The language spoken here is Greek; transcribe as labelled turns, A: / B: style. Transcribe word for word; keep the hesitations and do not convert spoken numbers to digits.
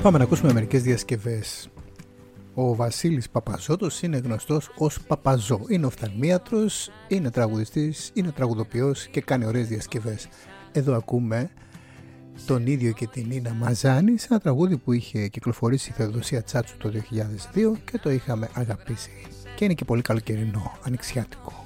A: Πάμε να ακούσουμε μερικές διασκευές. Ο Βασίλης Παπαζώτος είναι γνωστός ως Παπαζό. Είναι οφθαλμίατρος, είναι τραγουδιστής, είναι τραγουδοποιός και κάνει ωραίες διασκευές. Εδώ ακούμε τον ίδιο και την Νίνα Μαζάνη σε ένα τραγούδι που είχε κυκλοφορήσει η Θεοδοσία Τσάτσου το δύο χιλιάδες δύο και το είχαμε αγαπήσει. Και είναι και πολύ καλοκαιρινό, ανοιξιάτικο.